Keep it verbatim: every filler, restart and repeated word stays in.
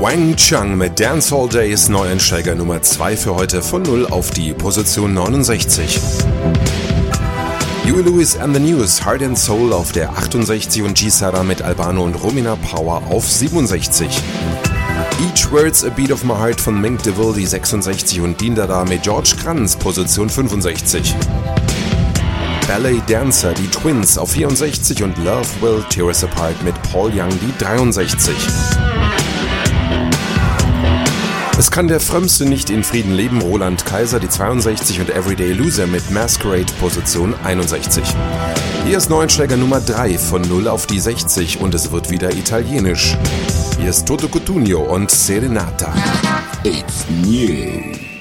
Wang Chung mit Dance All Days, Neueinsteiger Nummer zwei für heute, von null auf die Position neunundsechzig. Huey Lewis and the News, Heart and Soul auf der achtundsechzig und G-Sara mit Albano und Romina Power auf siebenundsechzig. Each Word's a Beat of My Heart von Mink DeVille, die sechsundsechzig, und Din Dada mit George Kranz, Position fünfundsechzig. Ballet Dancer, die Twins auf vierundsechzig und Love Will Tear Us Apart mit Paul Young, die dreiundsechzig. Es kann der Frömmste nicht in Frieden leben, Roland Kaiser, die zweiundsechzig, und Everyday Loser mit Masquerade, Position einundsechzig. Hier ist Neueinsteiger Nummer drei, von null auf die sechzig, und es wird wieder italienisch. Hier ist Toto Cutugno und Serenata. It's new.